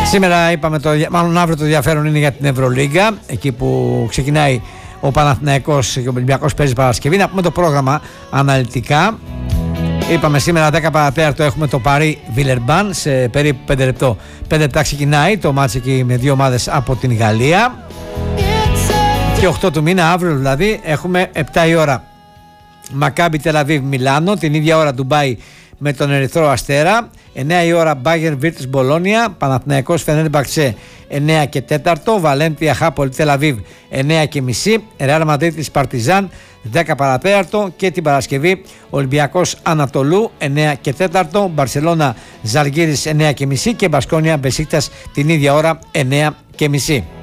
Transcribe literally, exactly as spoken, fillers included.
Σήμερα είπαμε, το, μάλλον αύριο το ενδιαφέρον είναι για την Ευρωλίγκα, εκεί που ξεκινάει ο Παναθηναϊκός και ο Ολυμπιακός παίζει Παρασκευή. Να πούμε το πρόγραμμα αναλυτικά. Είπαμε σήμερα δέκα παρά τέταρτο έχουμε το Παρί Βιλερμπάν σε περίπου πέντε λεπτό. πέντε λεπτά ξεκινάει το μάτς εκεί με δύο ομάδες από την Γαλλία. Και οκτώ του μήνα, αύριο δηλαδή, έχουμε επτά η ώρα Μακάμπι Τελαβίβ Μιλάνο, την ίδια ώρα Ντουμπάι με τον Ερυθρό Αστέρα, εννιά η ώρα Μπάγερ Βίρτους Μπολόνια, Παναθηναϊκός Φενέρμπαξε εννιά και τέταρτο, Βαλένθια Χάπολ Τελαβίβ εννιά και μισή, Ρεάλ Μαδρίτης Παρτιζάν δέκα παρά τέταρτο και την Παρασκευή Ολυμπιακός Ανατολού εννιά και τέταρτο, Μπαρσελόνα Ζαλγκίρις εννιά και μισή και Μπασκόνια Μπεσίκτας την ίδια ώρα εννιά και μισή.